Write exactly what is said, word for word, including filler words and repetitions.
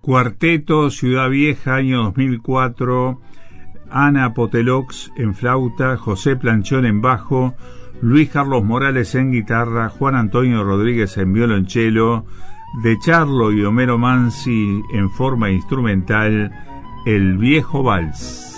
Cuarteto Ciudad Vieja, año dos mil cuatro, Ana Potelox en flauta, José Planchón en bajo, Luis Carlos Morales en guitarra, Juan Antonio Rodríguez en violonchelo, De Charlo y Homero Mansi en forma instrumental, El Viejo Vals.